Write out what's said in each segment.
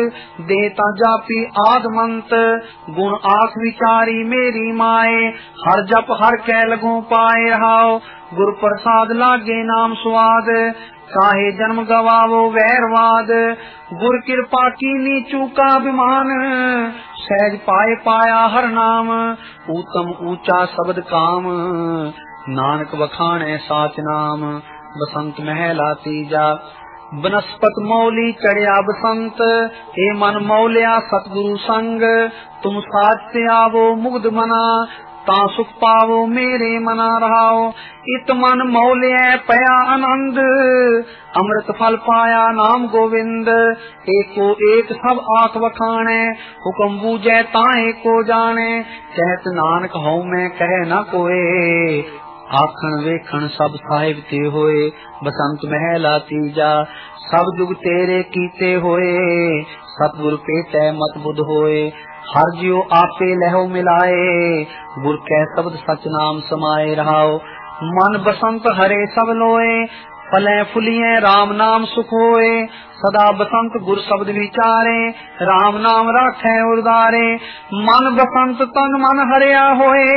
देता जापी आदमंत गुण आख विचारी मेरी माए हर जप हर कै लगो पाए रहाओ गुर प्रसाद लागे नाम स्वाद काहे जन्म गवावो वैरवाद गुर कृपा कीनी चूका विमान सहज पाए पाया हर नाम उत्तम ऊंचा शब्द काम नानक बखाने साच नाम बसंत महला तीजा बनस्पत मौली चढ़िया बसंत हे मन मौलिया सतगुरु संग तुम साच से आवो मुग्ध मना ता सुख पावो मेरे मना रहाओ इत मन मौलिया पया आनंद अमृत फल पाया नाम गोविंद एको एक सब आख वखाणे हुक्म बूझे ताए को जाने कहत नानक हूँ मैं कह न कोए आखण वेखण सब साहिब ते होए बसंत महला तीजा सब जुग तेरे कीते होए सतगुर पेटै मत बुध होए हर जियो आपे लहो मिलाए गुर कै शब्द सच नाम समाये रहाओ मन बसंत हरे सब लोए फले फुलिए राम नाम सुख होए सदा बसंत गुर शब्द विचारे राम नाम राखे उदारे मन बसंत तन मन हरिया होए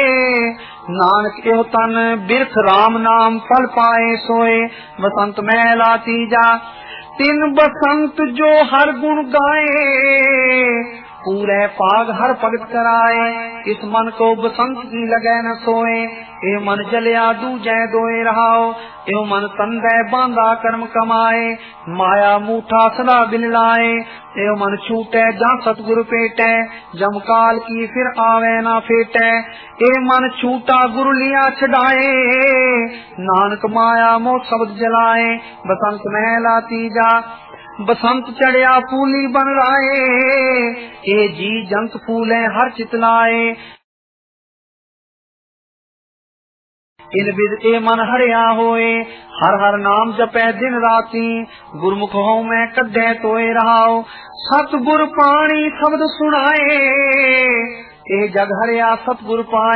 नानक एह तन बिरख राम नाम फल पाए सोए बसंत महला तीजा तिन बसंत जो हर गुण गाए पूरे पाग हर भगत कराए इस मन को बसंत की लगे न सोए ए मन जलिया दूजै दोए रहाओ ए मन तंदै बांधा कर्म कमाए माया मूठा सदा बिन लाए ए मन छूटे जा सतगुर पेटे जमकाल की फिर आवे ना फेटे ए मन छूटा गुरु लिया छड़ाए नानक माया मोह शब्द जलाए बसंत महला तीजा बसंत चढ़िया फूली बन राए ए जी जंत फूले हर चितलाए इन विद ए मन हरिया होए हर हर नाम जपै दिन राती गुरमुख हो मैं कड्डे तोए रहाओ सतगुर पाणी शब्द सुनाए ए जग हरिया सतगुर पाए